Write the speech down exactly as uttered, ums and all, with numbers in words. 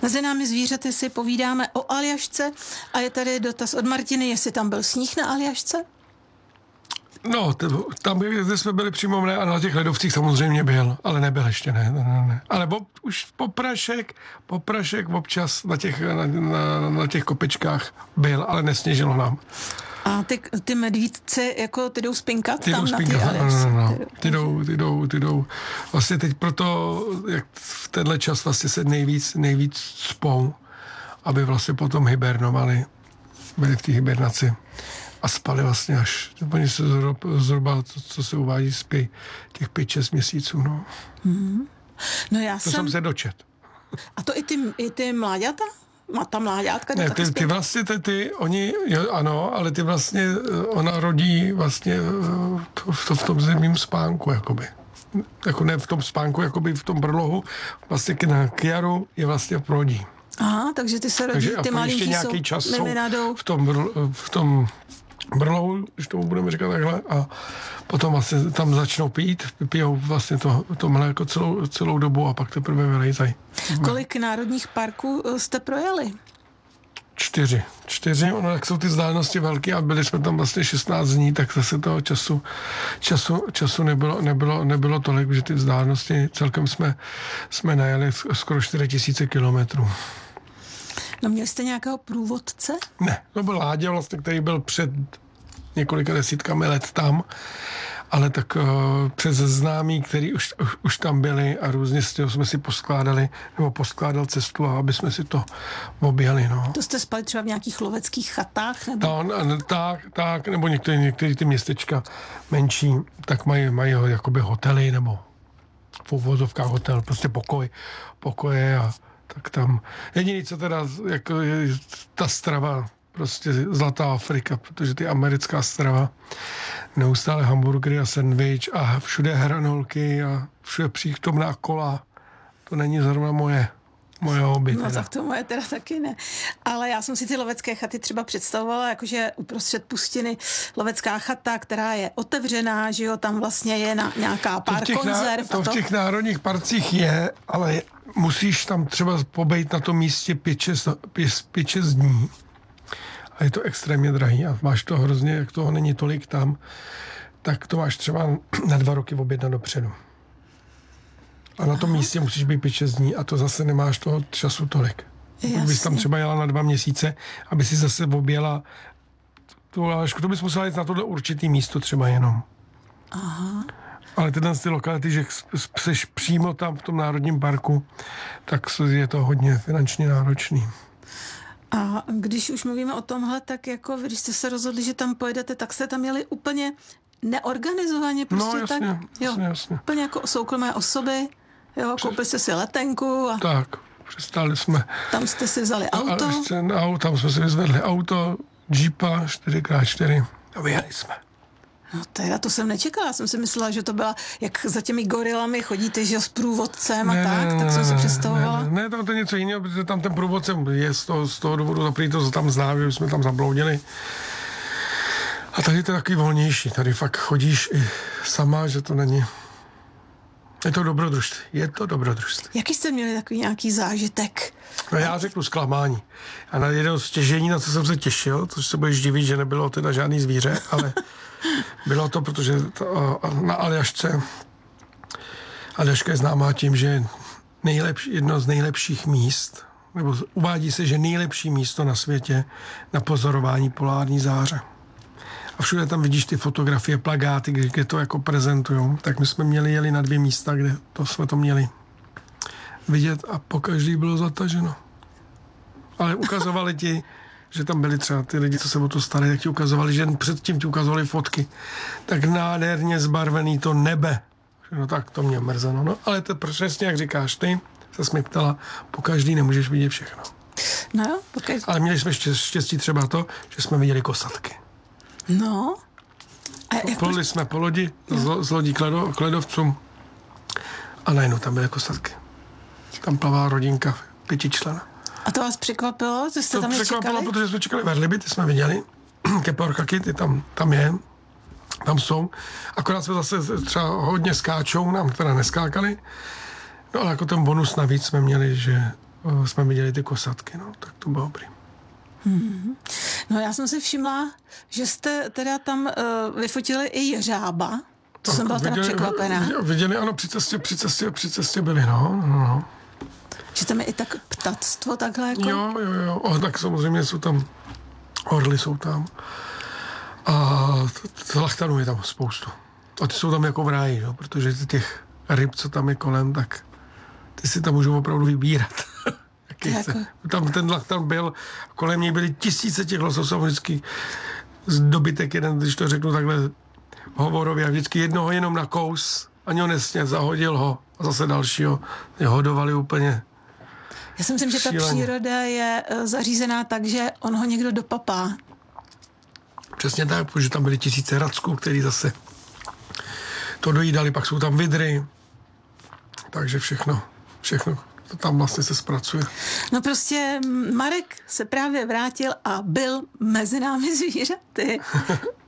Mezi námi zvířaty si povídáme o Aljašce a je tady dotaz od Martiny, jestli tam byl sníh na Aljašce? No, t- tam, kde jsme byli přímo ne, a na těch ledovcích samozřejmě byl, ale nebyl ještě, ne. ne, ne. Ale bo, už poprašek, poprašek občas na těch, na, na, na těch kopečkách byl, ale nesněžilo nám. A ty, ty medvídci, jako ty jdou spinkat ty tam jdou na spinkat, ty Aljašce? No, no, no. Ty jdou, ty jdou, ty jdou. Vlastně teď proto, jak v tenhle čas vlastně se nejvíc, nejvíc spou, aby vlastně potom hibernovali, byli v té hibernaci. A spali vlastně až, oni se zhruba, co, co se uvádí, spí těch pět, šest měsíců, no. Mm. No já to jsem... jsem se dočet. A to i ty, i ty mláďata? Má ta mláďátka? Ne, ty, ty vlastně, ty, ty, oni, jo, ano, ale ty vlastně, ona rodí vlastně v, to, v tom zemním spánku, jakoby. Jako ne v tom spánku, jakoby v tom brlohu, vlastně k, na, k jaru je vlastně plodí. Aha, takže ty se rodí, takže ty malinký nějaký jsou čas jsou v tom, brl, v tom brlohu, když tomu budeme říkat takhle, a potom vlastně tam začnou pít, pijou vlastně to, to mléko celou, celou dobu a pak teprve vylejzají. Kolik národních parků jste projeli? Čtyři. Čtyři, ono, jak jsou ty vzdálenosti velké a byli jsme tam vlastně šestnáct dní, tak zase toho času, času, času nebylo, nebylo, nebylo tolik, že ty vzdálenosti celkem jsme, jsme najeli skoro čtyři tisíce kilometrů. No měli jste nějakého průvodce? Ne, to byl Láďa vlastně, který byl před několika desítkami let tam, ale tak uh, přes známí, který už, už, už tam byli a různě z toho jsme si poskládali, nebo poskládal cestu, aby jsme si to objeli, no. To jste spali třeba v nějakých loveckých chatách? Nebo? No, no, tak, tak, nebo některé, některé ty městečka menší, tak mají, mají jakoby hotely, nebo v uvozovkách hotel, prostě pokoj, pokoje a tak tam. Jediný, co teda, jako je ta strava, prostě zlatá Afrika, protože ty americká strava, neustále hamburgery a sandwich a všude hranolky a všude přítomná kola, to není zrovna moje, moje hobby. No teda. tak to moje teda taky ne. Ale já jsem si ty lovecké chaty třeba představovala, jakože uprostřed pustiny lovecká chata, která je otevřená, že jo, tam vlastně je na nějaká pár to konzerv. Ná, to, to v těch národních parcích je, ale musíš tam třeba pobejt na tom místě pět, šest dní. A je to extrémně drahý a máš to hrozně, jak toho není tolik tam, tak to máš třeba na dva roky objednat dopředu. A na tom místě musíš být pět šest dní a to zase nemáš toho času tolik. Kdybys tam třeba jela na dva měsíce, aby si zase objela tu Aljašku, to bys musela jít na tohle určitý místo třeba jenom. Aha. Ale tyhle ty lokality, že jsi přímo tam v tom národním parku, tak je to hodně finančně náročný. A když už mluvíme o tomhle, tak jako když jste se rozhodli, že tam pojedete, tak jste tam jeli úplně neorganizovaně, prostě no, jasně, tak, jo, jasně, jasně. úplně jako soukromé osoby, jo, koupili jste si letenku a tak, přistáli jsme. Tam jste si vzali auto. A, a, tam jsme si vyzvedli auto, džípa, čtyři krát čtyři a vyjeli jsme. No teda to jsem nečekala, jsem si myslela, že to byla, jak za těmi gorilami chodíte, že s průvodcem a ne, tak, ne, tak jsem se představovala. Ne, ne, ne, to je něco jiného, protože tam ten průvodcem je z toho, z toho důvodu, zaprý to tam zná, že jsme tam zabloudili. A tady to je takový volnější, tady fakt chodíš i sama, že to není... Je to dobrodružství, je to dobrodružství. Jaký jste měli takový nějaký zážitek? No já řeknu zklamání. A na jedno stěžení, na co jsem se těšil, což se budeš divit, že nebylo teda žádný zvíře, ale bylo to, protože to, na Aljašce Aljaška je známá tím, že je nejlepší, jedno z nejlepších míst, nebo uvádí se, že nejlepší místo na světě na pozorování polární záře. A všude tam vidíš ty fotografie, plagáty, kde to jako prezentujou. Tak my jsme měli jeli na dvě místa, kde to jsme to měli vidět a po každý bylo zataženo. Ale ukazovali ti, že tam byli třeba ty lidi, co se o to starali, tak ti ukazovali, že předtím ti ukazovali fotky. Tak nádherně zbarvený to nebe. No tak to mě mrzelo. No, ale to přesně, jak říkáš ty, se jsme ptala, po každý nemůžeš vidět všechno. No jo, pokaždý. Ale měli jsme štěstí třeba to, že jsme viděli kosatky. No. Pluli jsme po lodi, z, z lodí kledo, k ledovcům a najednou tam byly kosatky. Tam plavá rodinka, pětičlena. A to vás překvapilo? To jste to tam překvapilo, protože jsme čekali verliby, ty jsme viděli. Keporkaky, ty tam, tam je, tam jsou. Akorát jsme zase třeba hodně skáčou, nám teda neskákali. No ale jako ten bonus navíc jsme měli, že jsme viděli ty kosatky, no, tak to bylo dobrý. Hmm. No já jsem si všimla, že jste teda tam uh, vyfotili i jeřába. To jsem byla teda překvapená. Viděli, viděli, ano, při cestě, při cestě, při cestě byli, no, no, no. Že tam je i tak ptactvo takhle jako? Jo, jo, jo, o, tak samozřejmě jsou tam, orly jsou tam a lachtanů je tam spoustu. A ty jsou tam jako v ráji, jo, protože těch ryb, co tam je kolem, tak ty si tam můžou opravdu vybírat. Jako... Tam ten lachtan byl, kolem něj byly tisíce těch lososů, vždycky z dobytek jeden, když to řeknu takhle hovorově, a vždycky jednoho jenom na kous, ani ho nesně, zahodil ho a zase dalšího. Je hodovali úplně. Já si myslím, že ta příroda je zařízená tak, že on ho někdo dopapá. Přesně tak, protože tam byly tisíce racků, který zase to dojídali, pak jsou tam vidry, takže všechno, všechno to tam vlastně se zpracuje. No prostě Marek se právě vrátil a byl mezi námi zvířaty.